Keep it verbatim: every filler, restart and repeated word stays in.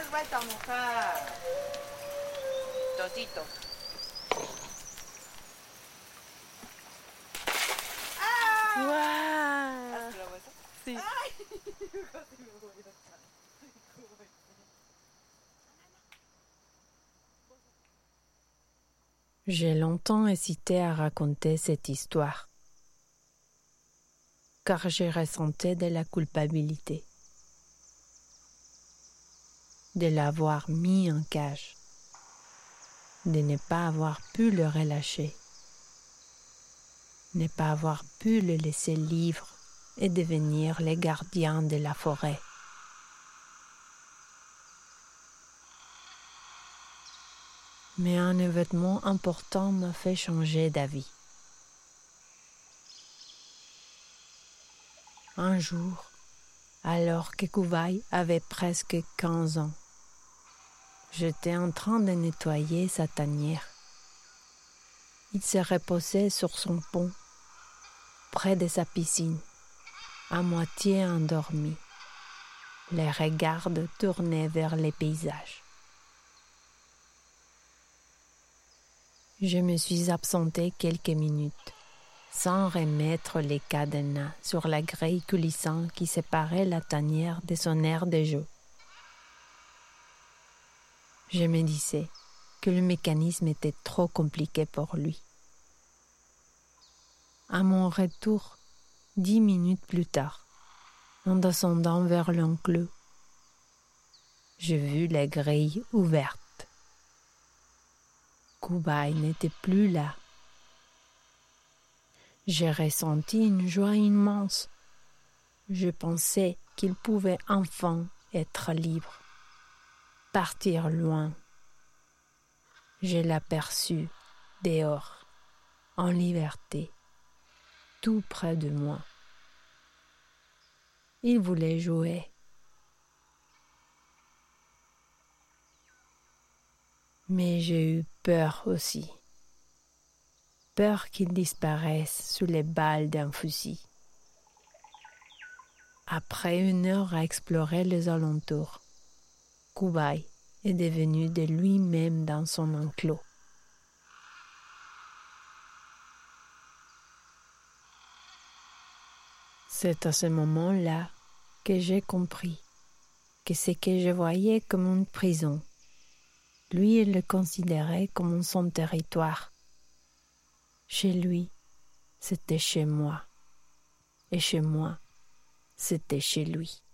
nos va a mojar. Totito. ¡Wow! ¿Has probado eso? Sí. ¡Ay! Casi me voy a echar. J'ai longtemps hésité à raconter cette histoire, car je ressentais de la culpabilité de l'avoir mis en cage, de ne pas avoir pu le relâcher, ne pas avoir pu le laisser libre et devenir le gardien de la forêt. Mais un événement important m'a fait changer d'avis. Un jour, alors que Kuvaï avait presque quinze ans, j'étais en train de nettoyer sa tanière. Il se reposait sur son pont, près de sa piscine, à moitié endormi, les regards tournés vers les paysages. Je me suis absentée quelques minutes, sans remettre les cadenas sur la grille coulissante qui séparait la tanière de son aire de jeu. Je me disais que le mécanisme était trop compliqué pour lui. À mon retour, dix minutes plus tard, en descendant vers l'enclos, j'ai vu la grille ouverte. Kuvaï n'était plus là. J'ai ressenti une joie immense. Je pensais qu'il pouvait enfin être libre, partir loin. Je l'aperçus dehors, en liberté, tout près de moi. Il voulait jouer. Mais j'ai eu peur aussi. Peur qu'il disparaisse sous les balles d'un fusil. Après une heure à explorer les alentours, Kuvaï est devenu de lui-même dans son enclos. C'est à ce moment-là que j'ai compris que ce que je voyais comme une prison, lui, il le considérait comme son territoire. Chez lui, c'était chez moi, et chez moi, c'était chez lui.